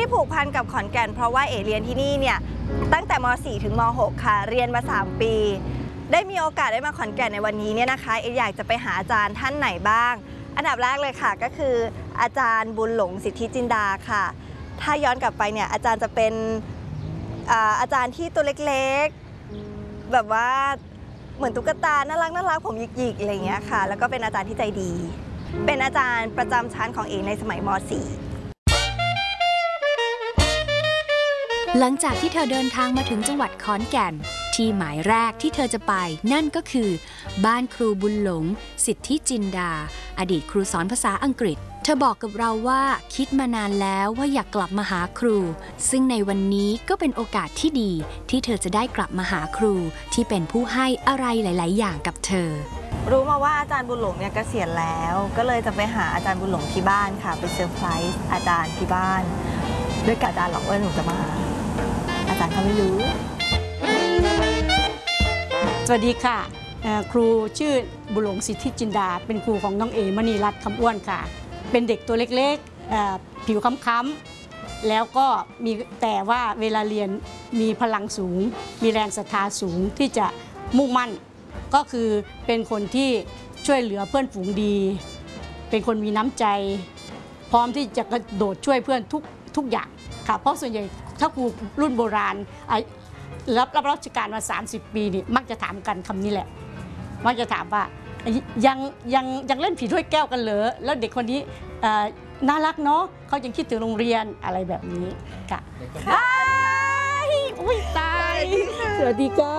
ผูกพันกับขอนแก่นเพราะว่าเอเรียนที่นี่เนี่ยตั้งแต่ม.4 ถึงม.6 ค่ะเรียนมา3 ปีได้มีโอกาสได้มาขอนแก่นในวันนี้เนี่ยนะคะเออยากจะไปหาอาจารย์ท่านไหนบ้างอันดับแรกเลยค่ะก็คืออาจารย์บุญหลงสิทธิจินดาค่ะถ้าย้อนกลับไปเนี่ยอาจารย์จะเป็นอาจารย์ที่ตัวเล็กๆแบบว่าเหมือนตุ๊กตาน่ารักผมหยิกๆอะไรอย่างเงี้ยค่ะแล้วก็เป็นอาจารย์ที่ใจดีเป็นอาจารย์ประจำชั้นของเอในสมัยม.4 หลังจากที่เธอเดินทางมาถึงจังหวัดขอนแก่นที่หมายแรกที่เธอจะไปนั่นก็คือบ้านครูบุญหลงสิทธิจินดาอดีตครูสอนภาษาอังกฤษเธอบอกกับเราว่าคิดมานานแล้วว่าอยากกลับมาหาครูซึ่งในวันนี้ก็เป็นโอกาสที่ดีที่เธอจะได้กลับมาหาครูที่เป็นผู้ให้อะไรหลายๆอย่างกับเธอรู้มาว่าอาจารย์บุญหลงเนี่ยเกษียณแล้วก็เลยจะไปหาอาจารย์บุญหลงที่บ้านค่ะไปเซอร์ไพรส์อาจารย์ที่บ้านด้วยกับอาจารย์หรอกว่าหนูจะมาอาจารย์เขาไม่รู้สวัสดีค่ะครูชื่อบุญหลงสิทธิจินดาเป็นครูของน้องเอมณีรัตน์คำอ้วนค่ะเป็นเด็กตัวเล็กๆผิวค้ำๆแล้วก็มีแต่ว่าเวลาเรียนมีพลังสูงมีแรงศรัทธาสูงที่จะมุ่งมั่นก็คือเป็นคนที่ช่วยเหลือเพื่อนฝูงดีเป็นคนมีน้ำใจพร้อมที่จะกระโดดช่วยเพื่อนทุกอย่างค่ะเพราะส่วนใหญ่ถ้าครูรุ่นโบราณรับราชการมา30 ปีนี่มักจะถามกันคำนี้แหละมักจะถามว่ายังเล่นผีถ้วยแก้วกันเหรอแล้วเด็กคนนี้น่ารักเนาะเขายังคิดถึงโรงเรียนอะไรแบบนี้ค่ะอุ้ยตายสวัสดีค่ะ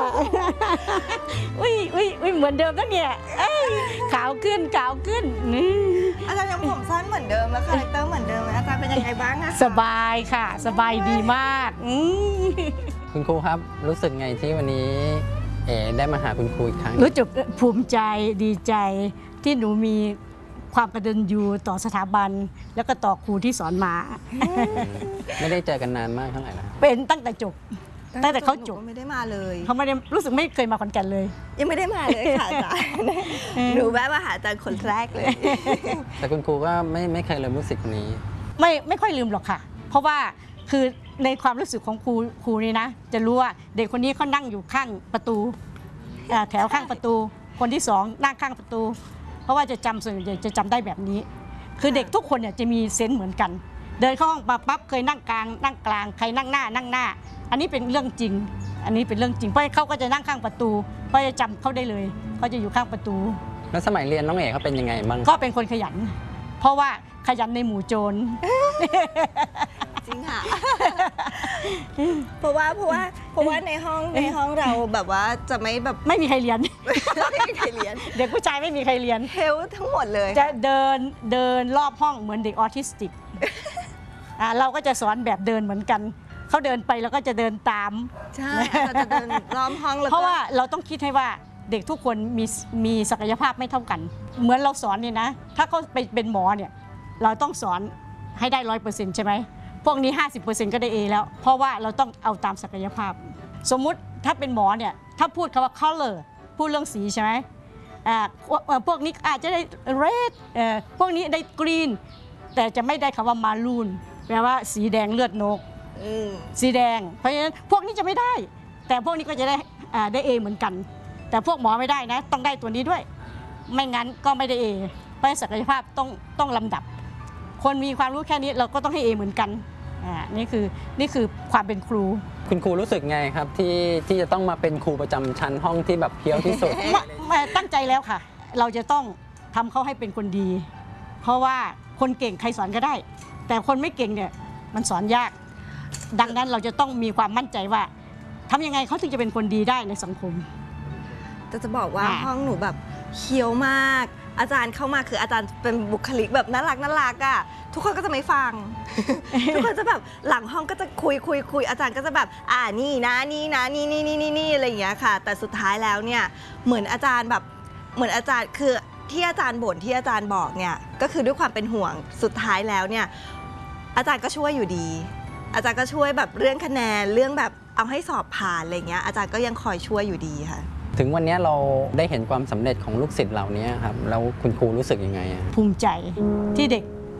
อุ้ยเหมือนเดิมนะเนี่ยขาวขึ้นนี่อาจารย์ยังผมสั้นเหมือนเดิมแล้วคาแรคเตอร์เหมือนเดิมอาจารย์เป็นยังไงบ้างคะสบายค่ะสบายดีมากคุณครูครับรู้สึกไงที่วันนี้ได้มาหาคุณครูอีกครั้งรู้สึกภูมิใจดีใจที่หนูมีความกตัญญูต่อสถาบันแล้วก็ต่อครูที่สอนมาไม่ได้เจอกันนานมากเท่าไหร่นะเป็นตั้งแต่จบตั้งแต่เขาจบไม่ได้มาเลยเขาไม่ได้รู้สึกไม่เคยมาขอนแก่นเลยยังไม่ได้มาเลยค่ะอาจารย์หนูแวะมาหาอาจารย์คนแรกเลยแต่คุณครูก็ไม่เคยลืมรู้สึกคนนี้ไม่ค่อยลืมหรอกค่ะเพราะว่าคือในความรู้สึกของครูนี่นะจะรู้ว่าเด็กคนนี้เขานั่งอยู่ข้างประตูแถวข้างประตูคนที่2นั่งข้างประตูเพราะว่าจะจำส่วนใหญ่จะจำได้แบบนี้คือเด็กทุกคนเนี่ยจะมีเซนส์เหมือนกันเดินเข้าห้องมาปั๊บเคยนั่งกลางใครนั่งหน้าอันนี้เป็นเรื่องจริงเพราะเขาก็จะนั่งข้างประตูเพราะจะจำเขาได้เลยเขาจะอยู่ข้างประตูแล้วสมัยเรียนน้องเอ๋เขาเป็นยังไงบ้างก็เป็นคนขยันเพราะว่าขยันในหมู่โจรจริงค่ะเพราะว่าในห้องเราแบบว่าจะไม่มีใครเรียนเด็กผู้ชายไม่มีใครเรียนเฮลทั้งหมดเลยจะเดินรอบห้องเหมือนเด็กออทิสติกเราก็จะสอนแบบเดินเหมือนกันเขาเดินไปแล้วก็จะเดินตามใช่เราจะเดินรอบห้องเพราะว่าเราต้องคิดให้ว่าเด็กทุกคนมีศักยภาพไม่เท่ากันเหมือนเราสอนเนี่ยนะถ้าเขาไปเป็นหมอเนี่ยเราต้องสอนให้ได้ 100% ใช่ไหมพวกนี้ 50% ก็ได้ A แล้วเพราะว่าเราต้องเอาตามศักยภาพสมมุติถ้าเป็นหมอเนี่ยถ้าพูดคำว่า color พูดเรื่องสีใช่ไหมพวกนี้อาจจะได้ red พวกนี้ได้ green แต่จะไม่ได้คำว่า maroon แปลว่าสีแดงเลือดนกสีแดงเพราะฉะนั้นพวกนี้จะไม่ได้แต่พวกนี้ก็จะได้ A เหมือนกันแต่พวกหมอไม่ได้นะต้องได้ตัวนี้ด้วยไม่งั้นก็ไม่ได้ A เพราะศักยภาพต้องลำดับคนมีความรู้แค่นี้เราก็ต้องให้ A เหมือนกันนี่คือความเป็นครูคุณครูรู้สึกไงครับที่จะต้องมาเป็นครูประจำชั้นห้องที่แบบเพี้ยวที่สุดตั้งใจแล้วค่ะเราจะต้องทำเขาให้เป็นคนดีเพราะว่าคนเก่งใครสอนก็ได้แต่คนไม่เก่งเนี่ยมันสอนยากดังนั้นเราจะต้องมีความมั่นใจว่าทำยังไงเขาถึงจะเป็นคนดีได้ในสังคมจะบอกว่าห้องหนูแบบเคี้ยวมากอาจารย์เข้ามาคืออาจารย์เป็นบุคลิกแบบน่ารักอ่ะทุกคนก็จะไม่ฟัง ทุกคนจะแบบหลังห้องก็จะคุยอาจารย์ก็จะแบบนี่นะนี่อะไรอย่างเงี้ยค่ะแต่สุดท้ายแล้วเนี่ยเหมือนอาจารย์คือที่อาจารย์บ่นที่อาจารย์บอกเนี่ยก็คือด้วยความเป็นห่วงสุดท้ายแล้วเนี่ยอาจารย์ก็ช่วยอยู่ดีอาจารย์ก็ช่วยแบบเรื่องคะแนนเรื่องแบบเอาให้สอบผ่านอะไรเงี้ยอาจารย์ก็ยังคอยช่วยอยู่ดีค่ะถึงวันนี้เราได้เห็นความสำเร็จของลูกศิษย์เหล่านี้ครับแล้วคุณครูรู้สึกยังไงภูมิใจที่เด็ก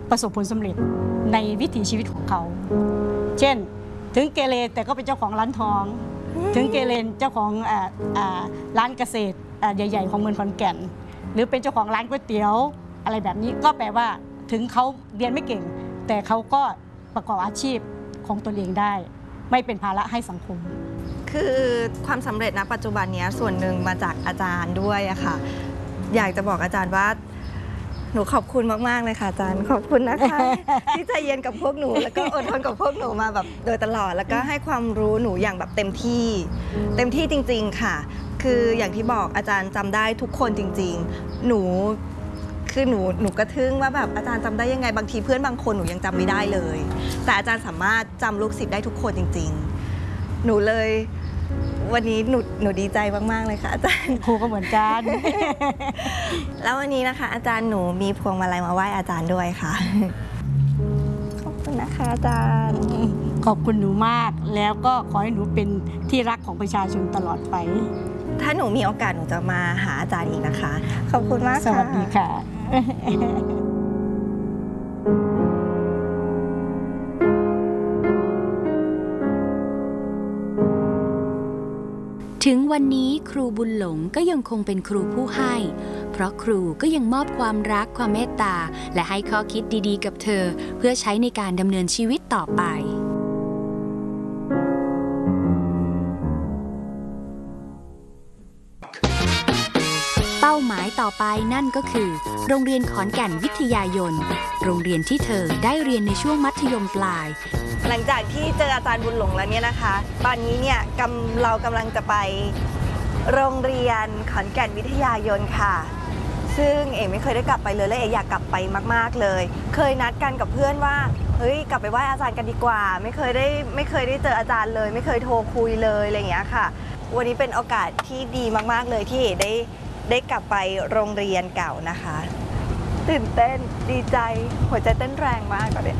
ประสบผลสำเร็จในวิถีชีวิตของเขา เช่นถึงเกเรแต่ก็เป็นเจ้าของร้านทอง ถึงเกเรเจ้าของร้านเกษตรใหญ่ๆของเมืองขอนแก่นหรือเป็นเจ้าของร้านก๋วยเตี๋ยวอะไรแบบนี้ก็แปลว่าถึงเขาเรียนไม่เก่งแต่เขาก็ประกอบอาชีพของตนเองได้ไม่เป็นภาระให้สังคมคือความสำเร็จณปัจจุบันนี้ส่วนหนึ่งมาจากอาจารย์ด้วยอะค่ะอยากจะบอกอาจารย์ว่าหนูขอบคุณมากๆเลยค่ะอาจารย์ขอบคุณนะคะ ที่ใจเย็นกับพวกหนูแล้วก็อดทนกับพวกหนูมาแบบโดยตลอดแล้วก็ให้ความรู้หนูอย่างแบบเต็มที่จริงๆค่ะคืออย่างที่บอกอาจารย์จำได้ทุกคนจริงๆหนูกระทึ่งว่าแบบอาจารย์จำได้ยังไงบางทีเพื่อนบางคนหนูยังจำไม่ได้เลยแต่อาจารย์สามารถจำลูกศิษย์ได้ทุกคนจริงๆหนูเลยวันนี้หนูดีใจมากๆเลยค่ะอาจารย์ครูก็เหมือนกันแล้ววันนี้นะคะอาจารย์หนูมีพวงมาลัยมาไหว้อาจารย์ด้วยค่ะ ขอบคุณนะคะอาจารย์ขอบคุณหนูมากแล้วก็ขอให้หนูเป็นที่รักของประชาชนตลอดไปถ้าหนูมีโอกาสหนูจะมาหาอาจารย์อีกนะคะ ขอบคุณมากสค่ะวัสดีค่ะถึงวันนี้ครูบุญหลงก็ยังคงเป็นครูผู้ให้ เพราะครูก็ยังมอบความรักความเมตตาและให้ข้อคิดดีๆกับเธอเพื่อใช้ในการดำเนินชีวิตต่อไป เป้าหมายต่อไปนั่นก็คือ โรงเรียนขอนแก่นวิทยายน โรงเรียนที่เธอได้เรียนในช่วงมัธยมปลายหลังจากที่เจออาจารย์บุญหลงแล้วเนี่ยนะคะ ตอนนี้เนี่ยเรากำลังจะไปโรงเรียนขอนแก่นวิทยายนค่ะ ซึ่งเอ๋ไม่เคยได้กลับไปเลยและเอ๋อยากกลับไปมากๆเลย เคยนัดกันกับเพื่อนว่าเฮ้ยกลับไปไหว้อาจารย์กันดีกว่าไม่เคยได้เจออาจารย์เลยไม่เคยโทรคุยเลยอะไรอย่างเงี้ยค่ะ วันนี้เป็นโอกาสที่ดีมากๆเลยที่เอ๋ได้กลับไปโรงเรียนเก่านะคะตื่นเต้นดีใจหัวใจเต้นแรงมากตอนนี้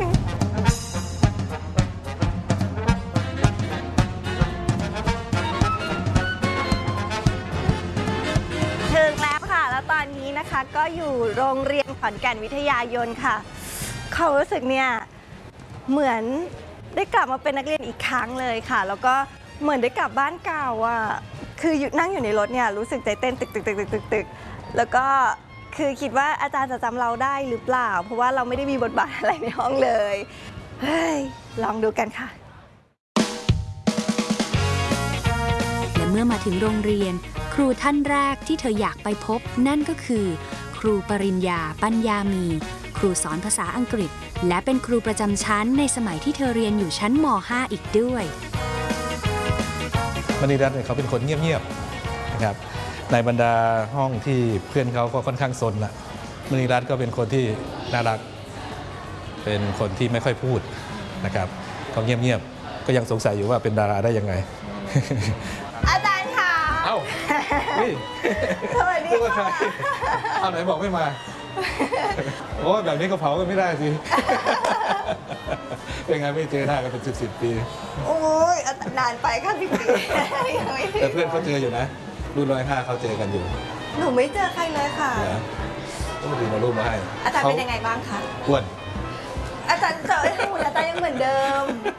ถึงแล้วค่ะแล้วตอนนี้นะคะก็อยู่โรงเรียนขอนแก่นวิทยายนค่ะเขารู้สึกเนี่ยเหมือนได้กลับมาเป็นนักเรียนอีกครั้งเลยค่ะแล้วก็เหมือนได้กลับบ้านเก่าอ่ะคือนั่งอยู่ในรถเนี่ยรู้สึกใจเต้นตึกแล้วก็คือคิดว่าอาจารย์จะจำเราได้หรือเปล่าเพราะว่าเราไม่ได้มีบทบาทอะไรในห้องเลยเฮ้ยลองดูกันค่ะและเมื่อมาถึงโรงเรียน ครูท่านแรกที่เธออยากไปพบนั่นก็คือ ครูปริญญาปัญญามี ครูสอนภาษาอังกฤษ และเป็นครูประจำชั้นในสมัยที่เธอเรียนอยู่ชั้นม.5 อีกด้วยมณีรัตน์เนี่ยเขาเป็นคนเงียบๆนะครับในบรรดาห้องที่เพื่อนเขาก็ค่อนข้างซนนะมณีรัตน์ก็เป็นคนที่น่ารักเป็นคนที่ไม่ค่อยพูดนะครับเขาเงียบๆก็ยังสงสัยอยู่ว่าเป็นดาราได้ยังไงอาจารย์ค่ะเอ้านี่สวัสดีค่ะเอาไหนบอกไม่มาโอ้แบบนี้ก็เผากันไม่ได้สิ เป็นไงไม่เจอหน้ากันเป็น10 ปีโอ้ยนานไปค่ะพี่ปีแต่เพื่อนเขาเจออยู่นะรุ่น105เขาเจอกันอยู่หนูไม่เจอใครเลยค่ะนะก็มาดูมารูปมาให้อาจารย์เป็นยังไงบ้างคะอ้วนอาจารย์เจอหุ่นอาจารย์ยังเหมือนเดิม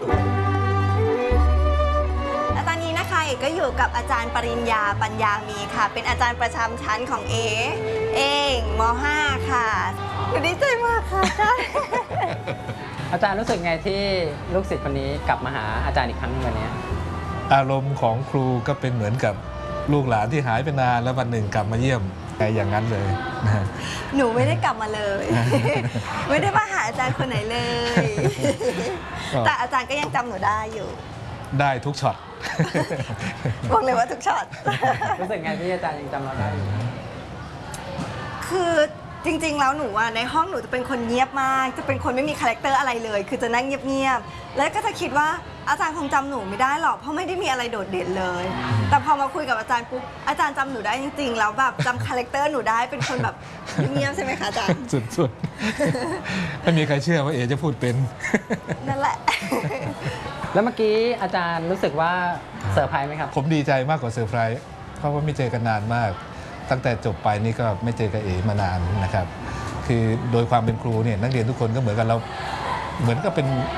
และตอนนี้นะคะเอกก็อยู่กับอาจารย์ปริญญาปัญญามีค่ะ เป็นอาจารย์ประจำชั้นของเองม.5 ค่ะหนูดีใจมากค่ะอาจารย์อาจารย์รู้สึกไงที่ลูกศิษย์คนนี้กลับมาหาอาจารย์อีกครั้งวันนี้อารมณ์ของครูก็เป็นเหมือนกับลูกหลานที่หายไปนานแล้ววันหนึ่งกลับมาเยี่ยมไงอย่างนั้นเลยนะฮะหนูไม่ได้กลับมาเลย ไม่ได้มาหาอาจารย์คนไหนเลย แต่อาจารย์ก็ยังจำหนูได้อยู่ได้ทุกช็อตบอกเลยว่าทุกช็อตรู้สึกไงที่อาจารย์ยังจำเราได้อยู่คือจริงๆแล้วหนูอะในห้องหนูจะเป็นคนเงียบมาก จะเป็นคนไม่มีคาแรคเตอร์อะไรเลย คือจะนั่งเงียบๆ แล้วก็จะคิดว่าอาจารย์คงจำหนูไม่ได้หรอก เพราะไม่ได้มีอะไรโดดเด่นเลย แต่พอมาคุยกับอาจารย์ปุ๊บ อาจารย์จำหนูได้จริงๆ แล้วแบบจำคาแรคเตอร์หนูได้ เป็นคนแบบเงียบๆใช่ไหมคะอาจารย์สุดๆ ไม่มีใครเชื่อว่าเอ๋จะพูดเป็นนั่นแหละแล้วเมื่อกี้อาจารย์รู้สึกว่าเซอร์ไพรส์ไหมครับผมดีใจมากกว่าเซอร์ไพรส์เพราะว่าไม่เจอกันนานมาก ตั้งแต่จบไปนี่ก็ไม่เจอกับเอ๋มานานนะครับคือโดยความเป็นครูเนี่ยนักเรียนทุกคนก็เหมือนกับเราเหมือนกับเป็น